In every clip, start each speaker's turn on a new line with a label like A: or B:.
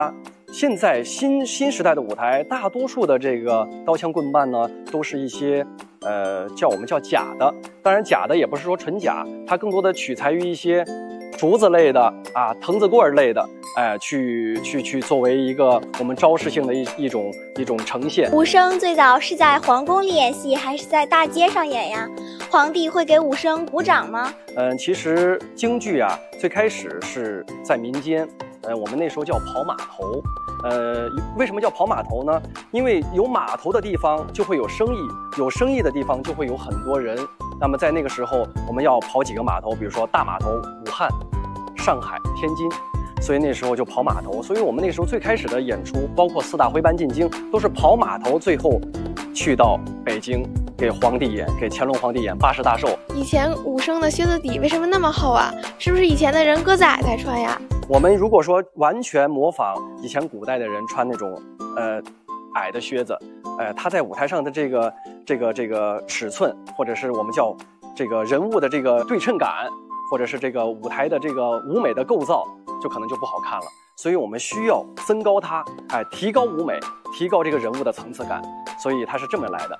A: 现在新时代的舞台，大多数的这个刀枪棍棒呢，都是一些我们叫假的。当然，假的也不是说纯假，它更多的取材于一些竹子类的啊、藤子棍类的，去作为一个我们招式性的一种呈现。
B: 武生最早是在皇宫里演戏，还是在大街上演呀？皇帝会给武生鼓掌吗？
A: 其实京剧啊，最开始是在民间。我们那时候叫跑码头，为什么叫跑码头呢？因为有码头的地方就会有生意，有生意的地方就会有很多人。那么在那个时候，我们要跑几个码头，比如说大码头、武汉、上海、天津，所以那时候就跑码头。所以我们那时候最开始的演出，包括四大徽班进京，都是跑码头，最后去到北京给皇帝演，给乾隆皇帝演80大寿。
C: 以前武生的靴子底为什么那么厚啊？是不是以前的人割仔才穿呀？
A: 我们如果说完全模仿以前古代的人穿那种矮的靴子，他在舞台上的这个尺寸，或者是我们叫这个人物的这个对称感，或者是这个舞台的这个舞美的构造，就可能就不好看了。所以我们需要增高它，提高舞美，提高这个人物的层次感，所以它是这么来的。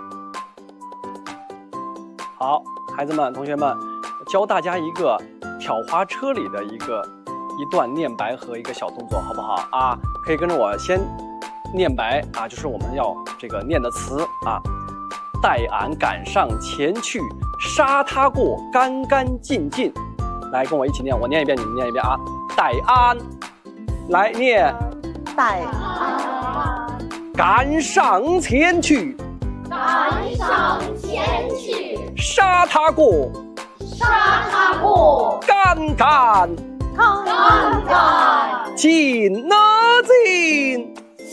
A: 好，孩子们、同学们，教大家一个挑花车里的一段念白和一个小动作，好不好啊？可以跟着我先念白啊，就是我们要这个念的词啊。待俺赶上前去，杀他过干干净净。来，跟我一起念，我念一遍，你们念一遍啊。待俺，来念。
D: 待俺
A: 赶上前去，
D: 赶上前去，
A: 杀他过，
D: 杀他过
A: 干干
D: 干干
A: 净啊净。